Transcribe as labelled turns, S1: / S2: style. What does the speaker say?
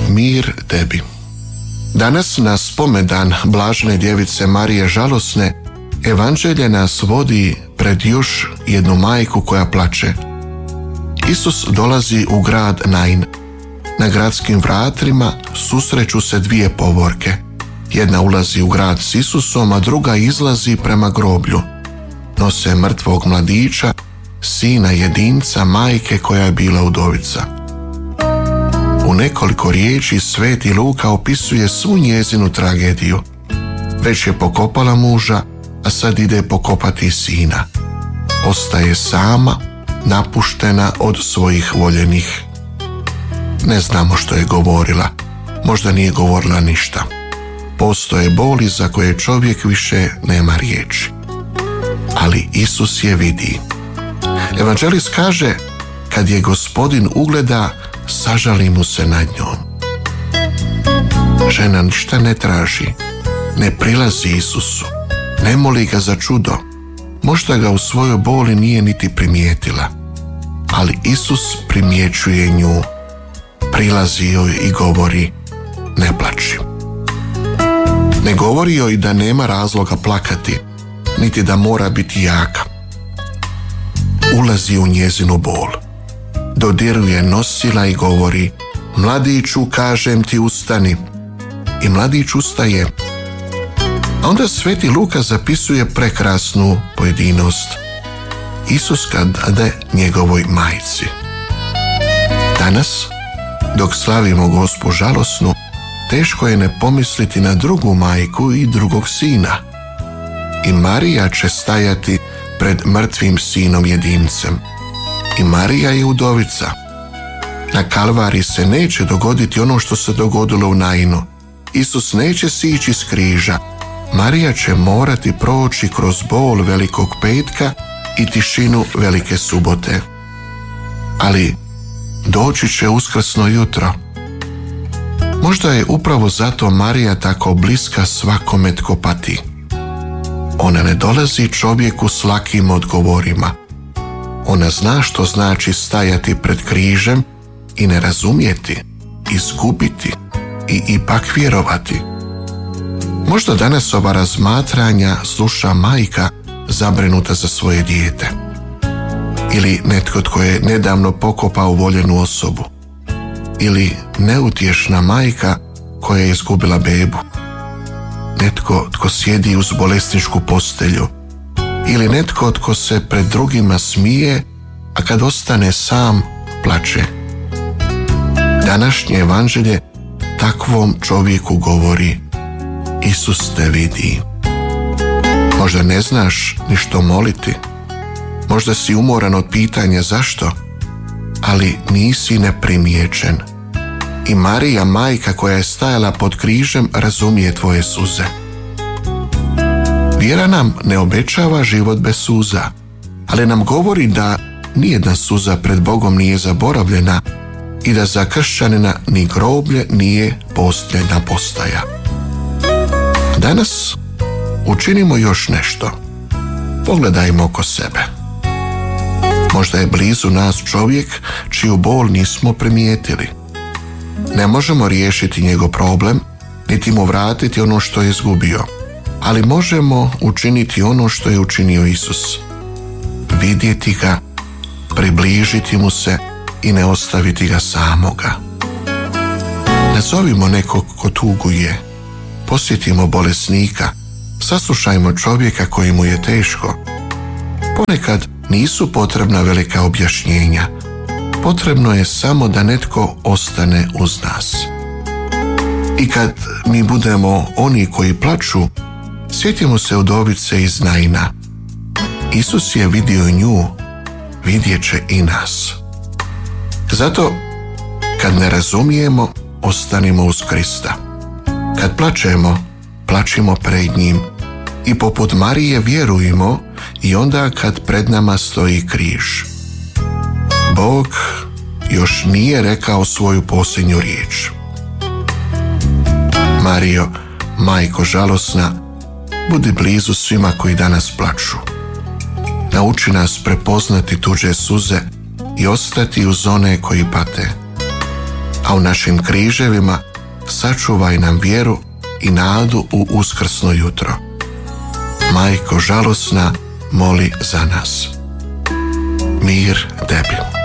S1: Mir tebi. Danas na spomendan Blažene djevice Marije žalosne, evanđelje nas vodi pred još jednu majku koja plače. Isus dolazi u grad Nain. Na gradskim vratima susreću se dvije povorke. Jedna ulazi u grad s Isusom, a druga izlazi prema groblju. Nose mrtvog mladića, sina jedinca majke koja je bila udovica. U nekoliko riječi Sveti Luka opisuje svu njezinu tragediju. Već je pokopala muža, a sad ide pokopati sina. Ostaje sama, napuštena od svojih voljenih. Ne znamo što je govorila, možda nije govorila ništa. Postoje boli za koje čovjek više nema riječi. Ali Isus je vidi. Evanđelist kaže, kad je Gospodin ugleda, sažali mu se nad njom. Žena ništa ne traži, ne prilazi Isusu, ne moli ga za čudo. Možda ga u svojoj boli nije niti primijetila, ali Isus primjećuje nju, prilazi joj i govori, ne plači. Ne govori joj da nema razloga plakati, niti da mora biti jaka. Ulazi u njezinu bol, dodiruje nosila i govori, mladiću, kažem ti, ustani. I mladić ustaje. A onda Sveti Luka zapisuje prekrasnu pojedinost. Isus kad dade njegovoj majci. Danas, dok slavimo Gospu žalosnu, teško je ne pomisliti na drugu majku i drugog sina. I Marija će stajati pred mrtvim sinom jedincem. I Marija je udovica. Na Kalvariji se neće dogoditi ono što se dogodilo u Nainu. Isus neće sići s križa. Marija će morati proći kroz bol Velikog petka i tišinu Velike subote. Ali doći će uskrsno jutro. Možda je upravo zato Marija tako bliska svakome tko pati. Ona ne dolazi čovjeku s lakim odgovorima. Ona zna što znači stajati pred križem i ne razumjeti, izgubiti i ipak vjerovati. Možda danas ova razmatranja sluša majka zabrinuta za svoje dijete. Ili netko tko je nedavno pokopao voljenu osobu. Ili neutješna majka koja je izgubila bebu. Netko tko sjedi uz bolesničku postelju. Ili netko tko se pred drugima smije, a kad ostane sam, plače. Današnje evanđelje takvom čovjeku govori, Isus te vidi. Možda ne znaš ni što moliti. Možda si umoran od pitanja zašto, ali nisi neprimjećen. I Marija, majka koja je stajala pod križem, razumije tvoje suze. Vjera nam ne obećava život bez suza, ali nam govori da nijedna suza pred Bogom nije zaboravljena i da za kršćanina ni groblje nije posljednja postaja. Danas učinimo još nešto. Pogledajmo oko sebe. Možda je blizu nas čovjek čiju bol nismo primijetili. Ne možemo riješiti njegov problem, niti mu vratiti ono što je izgubio, ali možemo učiniti ono što je učinio Isus. Vidjeti ga, približiti mu se i ne ostaviti ga samoga. Nazovimo nekog ko tuguje, posjetimo bolesnika, saslušajmo čovjeka koji mu je teško. Ponekad nisu potrebna velika objašnjenja. Potrebno je samo da netko ostane uz nas. I kad mi budemo oni koji plaču, sjetimo se udovice iz Naina. Isus je vidio nju, vidjet će i nas. Zato, kad ne razumijemo, ostanimo uz Krista. Kad plačemo, plačimo pred njim i poput Marije vjerujemo i onda kad pred nama stoji križ. Bog još nije rekao svoju posljednju riječ. Marijo, majko žalosna, budi blizu svima koji danas plaču. Nauči nas prepoznati tuđe suze i ostati uz one koji pate. a u našim križevima sačuvaj nam vjeru i nadu u uskrsno jutro. Majko žalosna, moli za nas. Mir tebi.